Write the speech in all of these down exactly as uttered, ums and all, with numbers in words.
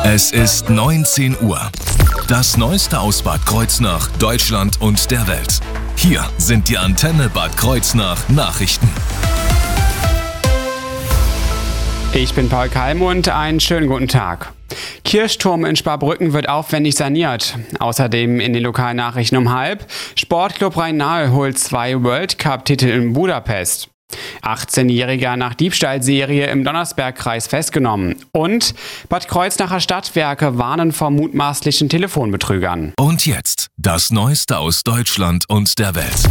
Es ist neunzehn Uhr. Das Neueste aus Bad Kreuznach, Deutschland und der Welt. Hier sind die Antenne Bad Kreuznach Nachrichten. Ich bin Paul Kalmund, einen schönen guten Tag. Kirchturm in Sparbrücken wird aufwendig saniert. Außerdem in den Lokalnachrichten um halb. Sportclub Rhein-Nahe holt zwei World Cup-Titel in Budapest. achtzehnjähriger nach Diebstahlserie im Donnersbergkreis festgenommen. Und Bad Kreuznacher Stadtwerke warnen vor mutmaßlichen Telefonbetrügern. Und jetzt das Neueste aus Deutschland und der Welt.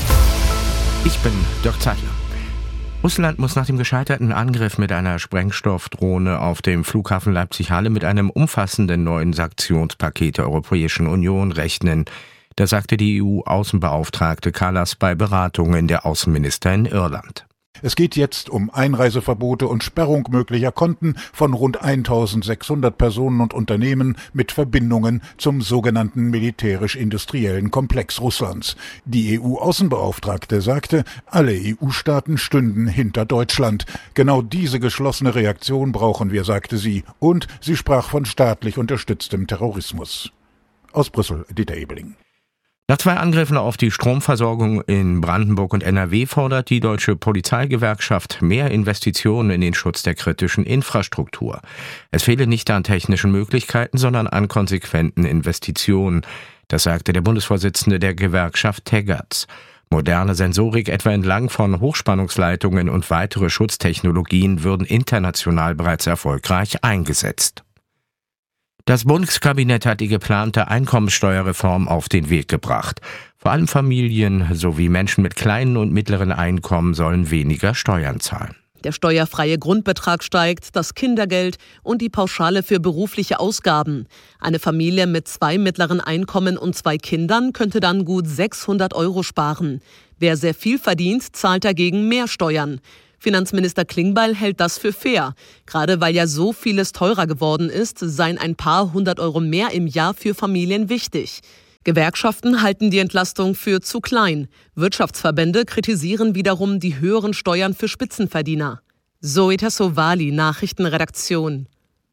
Ich bin Dirk Zeitler. Russland muss nach dem gescheiterten Angriff mit einer Sprengstoffdrohne auf dem Flughafen Leipzig-Halle mit einem umfassenden neuen Sanktionspaket der Europäischen Union rechnen. Das sagte die E U-Außenbeauftragte Kallas bei Beratungen der Außenminister in Irland. Es geht jetzt um Einreiseverbote und Sperrung möglicher Konten von rund eintausendsechshundert Personen und Unternehmen mit Verbindungen zum sogenannten militärisch-industriellen Komplex Russlands. Die E U-Außenbeauftragte sagte, alle E U-Staaten stünden hinter Deutschland. Genau diese geschlossene Reaktion brauchen wir, sagte sie. Und sie sprach von staatlich unterstütztem Terrorismus. Aus Brüssel, Dieter Ebeling. Nach zwei Angriffen auf die Stromversorgung in Brandenburg und N R W fordert die Deutsche Polizeigewerkschaft mehr Investitionen in den Schutz der kritischen Infrastruktur. Es fehle nicht an technischen Möglichkeiten, sondern an konsequenten Investitionen. Das sagte der Bundesvorsitzende der Gewerkschaft Teggerts. Moderne Sensorik etwa entlang von Hochspannungsleitungen und weitere Schutztechnologien würden international bereits erfolgreich eingesetzt. Das Bundeskabinett hat die geplante Einkommensteuerreform auf den Weg gebracht. Vor allem Familien sowie Menschen mit kleinen und mittleren Einkommen sollen weniger Steuern zahlen. Der steuerfreie Grundbetrag steigt, das Kindergeld und die Pauschale für berufliche Ausgaben. Eine Familie mit zwei mittleren Einkommen und zwei Kindern könnte dann gut sechshundert Euro sparen. Wer sehr viel verdient, zahlt dagegen mehr Steuern. Finanzminister Klingbeil hält das für fair. Gerade weil ja so vieles teurer geworden ist, seien ein paar hundert Euro mehr im Jahr für Familien wichtig. Gewerkschaften halten die Entlastung für zu klein. Wirtschaftsverbände kritisieren wiederum die höheren Steuern für Spitzenverdiener. Zoe Tassovali, Nachrichtenredaktion.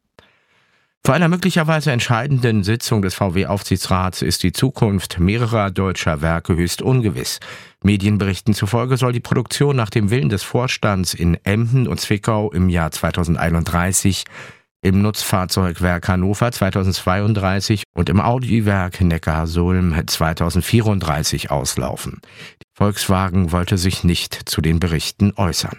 Vor einer möglicherweise entscheidenden Sitzung des V W-Aufsichtsrats ist die Zukunft mehrerer deutscher Werke höchst ungewiss. Medienberichten zufolge soll die Produktion nach dem Willen des Vorstands in Emden und Zwickau im Jahr zweitausendeinunddreißig, im Nutzfahrzeugwerk Hannover zweitausendzweiunddreißig und im Audi-Werk Neckarsulm zweitausendvierunddreißig auslaufen. Volkswagen wollte sich nicht zu den Berichten äußern.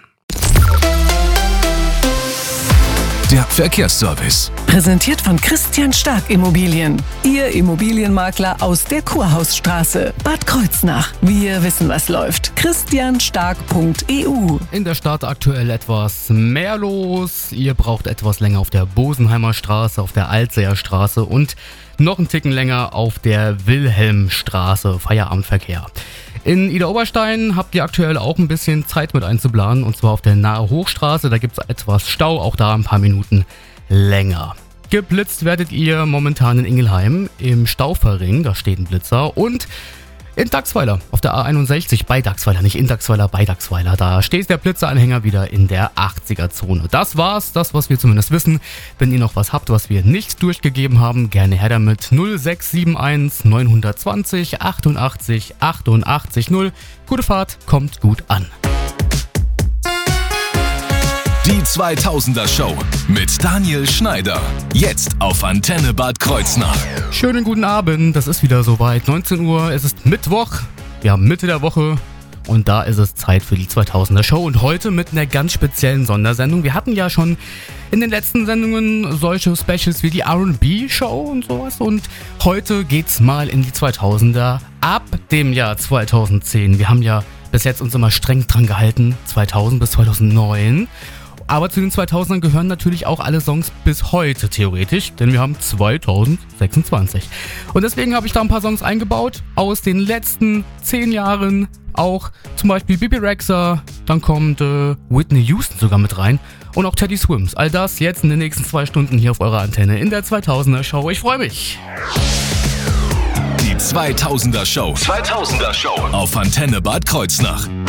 Der Verkehrsservice. Präsentiert von Christian Stark Immobilien. Ihr Immobilienmakler aus der Kurhausstraße, Bad Kreuznach. Wir wissen, was läuft. christian stark punkt e u. In der Stadt aktuell etwas mehr los. Ihr braucht etwas länger auf der Bosenheimer Straße, auf der Altseer Straße und noch einen Ticken länger auf der Wilhelmstraße. Feierabendverkehr. In Idar-Oberstein habt ihr aktuell auch ein bisschen Zeit mit einzuplanen, und zwar auf der Nahe Hochstraße. Da gibt es etwas Stau, auch da ein paar Minuten länger. Geblitzt werdet ihr momentan in Ingelheim im Stauferring, da steht ein Blitzer, und in Dachsweiler auf der A einundsechzig, bei Dachsweiler, nicht in Dachsweiler, bei Dachsweiler. Da steht der Blitzeranhänger wieder in der achtziger-Zone. Das war's, das, was wir zumindest wissen. Wenn ihr noch was habt, was wir nicht durchgegeben haben, gerne her damit. null sechs sieben eins neun zwei null achtundachtzig achtundachtzig null. Gute Fahrt, kommt gut an. Die zweitausender Show mit Daniel Schneider. Jetzt auf Antenne Bad Kreuznach. Schönen guten Abend, das ist wieder soweit. neunzehn Uhr, es ist Mittwoch, wir haben Mitte der Woche und da ist es Zeit für die zweitausender Show. Und heute mit einer ganz speziellen Sondersendung. Wir hatten ja schon in den letzten Sendungen solche Specials wie die R und B-Show und sowas. Und heute geht's mal in die zweitausender ab dem Jahr zweitausendzehn. Wir haben ja bis jetzt uns immer streng dran gehalten, zweitausend bis zweitausendneun. Aber zu den zweitausendern gehören natürlich auch alle Songs bis heute theoretisch, denn wir haben zweitausendsechsundzwanzig. Und deswegen habe ich da ein paar Songs eingebaut aus den letzten zehn Jahren. Auch zum Beispiel Bibi Rexha, dann kommt äh, Whitney Houston sogar mit rein und auch Teddy Swims. All das jetzt in den nächsten zwei Stunden hier auf eurer Antenne in der zweitausender Show. Ich freue mich. Die zweitausender Show. zweitausender Show auf Antenne Bad Kreuznach.